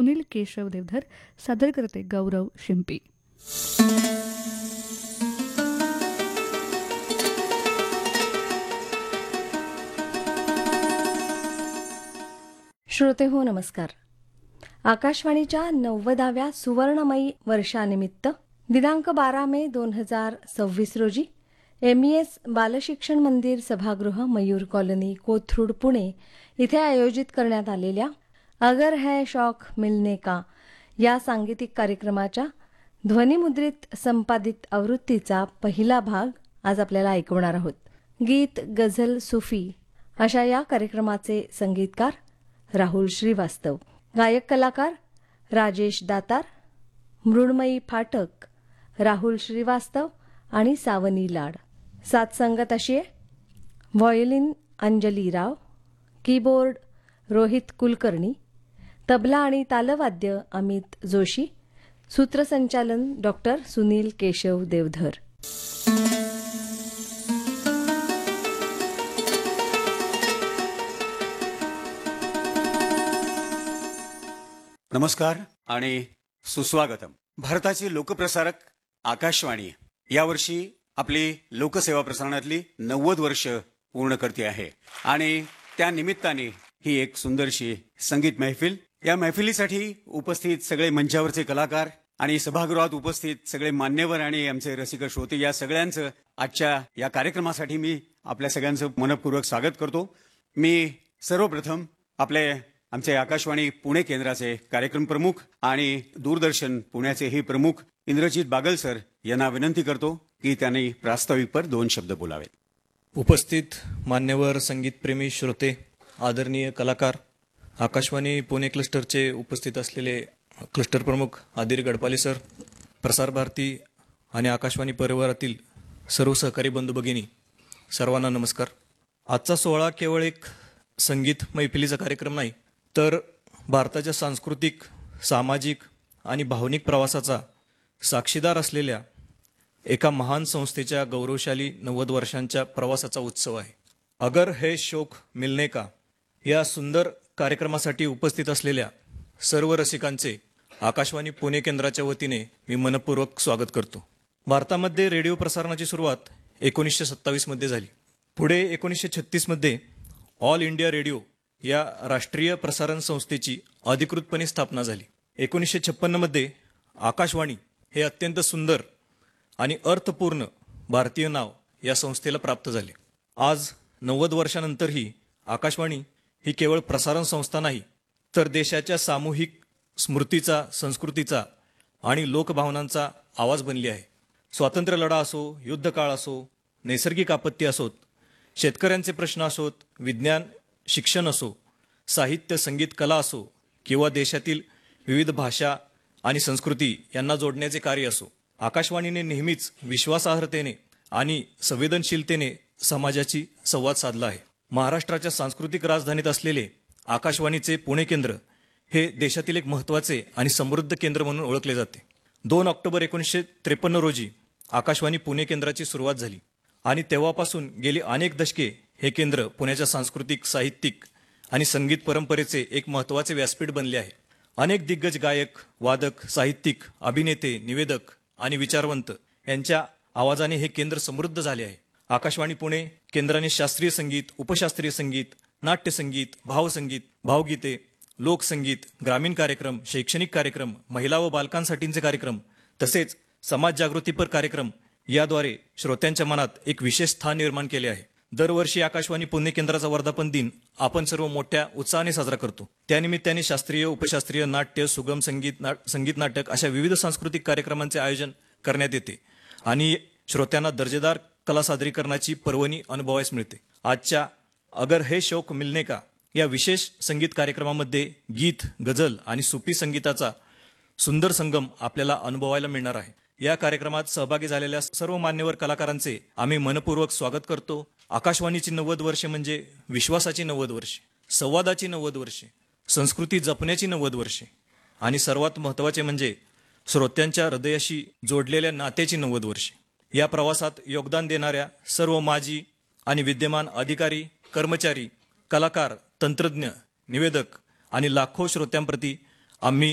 सुनील केशव देवधर, सादर करते गौरव शिंपी. श्रोते हो नमस्कार. आकाशवाणीच्या 90व्या सुवर्णमयी वर्षानिमित्त दिनांक 12 मे 2026 रोजी MES बालशिक्षण मंदिर सभागृह मयूर कॉलनी कोथरूड पुणे इथे आयोजित करण्यात आलेल्या अगर है शौक मिलने का या सांगीतिक कार्यक्रमाच्या ध्वनिमुद्रित संपादित आवृत्तीचा पहिला भाग आज आपल्याला ऐकवणार आहोत. गीत, गझल, सुफी अशा या कार्यक्रमाचे संगीतकार राहुल श्रीवास्तव, गायक कलाकार राजेश दातार, मृण्मयी फाटक, राहुल श्रीवास्तव आणि सावनी लाड. साथ संगत अशी आहे: व्हायोलिन अंजली राव, कीबोर्ड रोहित कुलकर्णी, तबला आणि तालवाद्य अमित जोशी, सूत्रसंचालन डॉक्टर सुनील केशव देवधर. नमस्कार आणि सुस्वागतम. भारताची लोकप्रसारक आकाशवाणी यावर्षी आपली लोकसेवा प्रसारणातली 90 वर्ष पूर्ण करते आहे आणि त्या निमित्ताने ही एक सुंदरशी संगीत महफिल. या महफिलीसाठी उपस्थित सगळे मंचावरचे कलाकार आणि सभागृहात उपस्थित सगळे मान्यवर आणि आमचे रसिक श्रोते, या सगळ्यांचं आजच्या या कार्यक्रमासाठी मी आपल्या सगळ्यांचं मनपूर्वक स्वागत करतो. मी सर्वप्रथम आमचे आकाशवाणी पुणे केंद्राचे कार्यक्रम प्रमुख आणि दूरदर्शन पुण्याचेही प्रमुख इंद्रजित बागल सर यांना विनंती करतो की त्यांनी प्रास्ताविकपर 2 शब्द बोलावेत. उपस्थित मान्यवर संगीतप्रेमी श्रोते, आदरणीय कलाकार, आकाशवाणी पुणे क्लस्टरचे उपस्थित असलेले क्लस्टर प्रमुख आदिर गडपाले सर, प्रसार भारती आणि आकाशवाणी परिवारातील सर्व सहकारी बंधू भगिनी, सर्वांना नमस्कार. आजचा सोहळा केवळ एक संगीत मैफिलीचा कार्यक्रम नाही, तर भारताच्या सांस्कृतिक, सामाजिक आणि भावनिक प्रवासाचा साक्षीदार असलेल्या एका महान संस्थेच्या गौरवशाली 90 वर्षांच्या प्रवासाचा उत्सव आहे. अगर है शौक मिलने का या सुंदर कार्यक्रमासाठी उपस्थित असलेल्या सर्व रसिकांचे आकाशवाणी पुणे केंद्राच्या वतीने मी मनपूर्वक स्वागत करतो. भारतामध्ये रेडिओ प्रसारणाची सुरुवात 1927 मध्ये झाली. पुढे 1936 मध्ये ऑल इंडिया रेडिओ या राष्ट्रीय प्रसारण संस्थेची अधिकृतपणे स्थापना झाली. 1956 मध्ये आकाशवाणी हे अत्यंत सुंदर आणि अर्थपूर्ण भारतीय नाव या संस्थेला प्राप्त झाले. आज 90 वर्षानंतरही आकाशवाणी ही केवळ प्रसारण संस्था नाही, तर देशाच्या सामूहिक स्मृतीचा, संस्कृतीचा आणि लोकभावनांचा आवाज बनली आहे. स्वातंत्र्य लढा असो, युद्धकाळ असो, नैसर्गिक आपत्ती असोत, शेतकऱ्यांचे प्रश्न असोत, विज्ञान शिक्षण असो, साहित्य, संगीत, कला असो किंवा देशातील विविध भाषा आणि संस्कृती यांना जोडण्याचे कार्य असो, आकाशवाणीने नेहमीच विश्वासार्हतेने आणि संवेदनशीलतेने समाजाची संवाद साधला आहे. महाराष्ट्राच्या सांस्कृतिक राजधानीत असलेले आकाशवाणीचे पुणे केंद्र हे देशातील एक महत्त्वाचे आणि समृद्ध केंद्र म्हणून ओळखले जाते. 2 ऑक्टोबर 1953 रोजी आकाशवाणी पुणे केंद्राची सुरुवात झाली आणि तेव्हापासून गेली अनेक दशके हे केंद्र पुण्याच्या सांस्कृतिक, साहित्यिक आणि संगीत परंपरेचे एक महत्त्वाचे व्यासपीठ बनले आहे. अनेक दिग्गज गायक, वादक, साहित्यिक, अभिनेते, निवेदक आणि विचारवंत यांच्या आवाजाने हे केंद्र समृद्ध झाले आहे. आकाशवाणी पुणे केंद्राने शास्त्रीय संगीत, उपशास्त्रीय संगीत, नाट्यसंगीत, भावसंगीत, भावगीते, लोकसंगीत, ग्रामीण कार्यक्रम, शैक्षणिक कार्यक्रम, महिला व बालकांसाठीचे कार्यक्रम तसेच समाज जागृतीपर कार्यक्रम याद्वारे श्रोत्यांच्या मनात एक विशेष स्थान निर्माण केले आहे. दरवर्षी आकाशवाणी पुणे केंद्राचा वर्धापन दिन आपण सर्व मोठ्या उत्साहाने साजरा करतो. त्यानिमित्ताने शास्त्रीय, उपशास्त्रीय, नाट्य, सुगम संगीत नाटक अशा विविध सांस्कृतिक कार्यक्रमांचे आयोजन करण्यात येते आणि श्रोत्यांना दर्जेदार कला सादरीकरणाची पर्वणी अनुभवायला मिळते. आजच्या अगर हे शौक मिलने का या विशेष संगीत कार्यक्रमामध्ये गीत, गझल आणि सुफी संगीताचा सुंदर संगम आपल्याला अनुभवायला मिळणार आहे. या कार्यक्रमात सहभागी झालेल्या सर्व मान्यवर कलाकारांचे आम्ही मनपूर्वक स्वागत करतो. आकाशवाणीची 90 वर्षे म्हणजे विश्वासाची 90 वर्षे, संवादाची 90 वर्षे, संस्कृती जपण्याची 90 वर्षे आणि सर्वात महत्त्वाचे म्हणजे श्रोत्यांच्या हृदयाशी जोडलेल्या नात्याची 90 वर्षे. या प्रवासात योगदान देणाऱ्या सर्व माजी आणि विद्यमान अधिकारी, कर्मचारी, कलाकार, तंत्रज्ञ, निवेदक आणि लाखो श्रोत्यांप्रती आम्ही